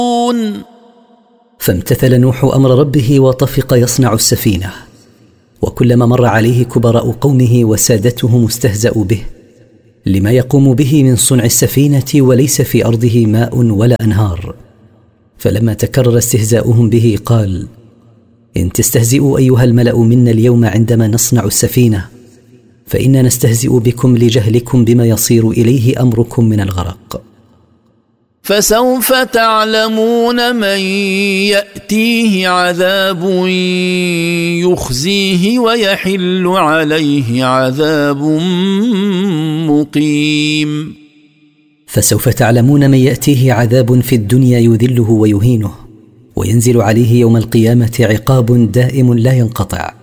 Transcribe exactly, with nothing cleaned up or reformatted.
فامتثل نوح أمر ربه وطفق يصنع السفينة، وكلما مر عليه كبراء قومه وسادتهم استهزأوا به لما يقوم به من صنع السفينة وليس في أرضه ماء ولا أنهار. فلما تكرر استهزاؤهم به قال: إن تستهزئوا أيها الملأ منا اليوم عندما نصنع السفينة فإنا نستهزئ بكم لجهلكم بما يصير إليه أمركم من الغرق. فسوف تعلمون من يأتيه عذاب يخزيه ويحل عليه عذاب مقيم. فسوف تعلمون من يأتيه عذاب في الدنيا يذله ويهينه، وينزل عليه يوم القيامة عقاب دائم لا ينقطع.